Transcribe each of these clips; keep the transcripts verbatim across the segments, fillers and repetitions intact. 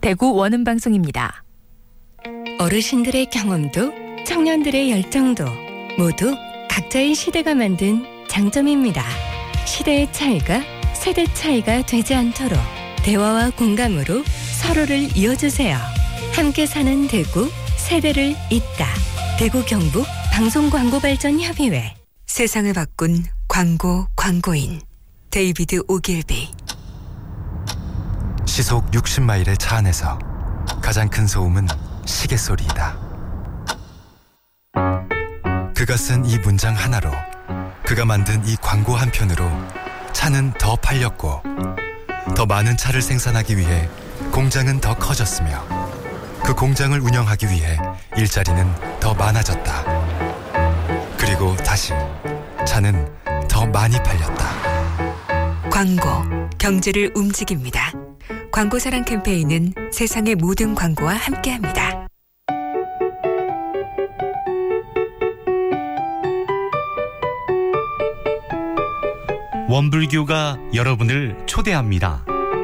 대구 원음방송입니다. 어르신들의 경험도 청년들의 열정도 모두 각자의 시대가 만든 장점입니다. 시대의 차이가 세대 차이가 되지 않도록 대화와 공감으로 서로를 이어주세요. 함께 사는 대구, 세대를 잇다. 대구 경북 방송광고발전협의회. 세상을 바꾼 광고 광고인 데이비드 오길비. 시속 육십 마일의 차 안에서 가장 큰 소음은 시계 소리이다. 그가 쓴 이 문장 하나로, 그가 만든 이 광고 한 편으로 차는 더 팔렸고, 더 많은 차를 생산하기 위해 공장은 더 커졌으며, 그 공장을 운영하기 위해 일자리는 더 많아졌다. 그리고 다시 차는 더 많이 팔렸다. 광고, 경제를 움직입니다. 광고사랑 캠페인은 세상의 모든 광고와 함께합니다. 원불교가 여러분을 초대합니다.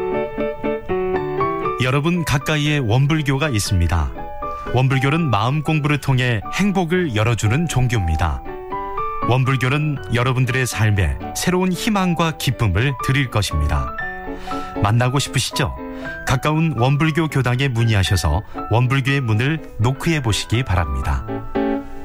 여러분 가까이에 원불교가 있습니다. 원불교는 마음 공부를 통해 행복을 열어주는 종교입니다. 원불교는 여러분들의 삶에 새로운 희망과 기쁨을 드릴 것입니다. 만나고 싶으시죠? 가까운 원불교 교당에 문의하셔서 원불교의 문을 노크해 보시기 바랍니다.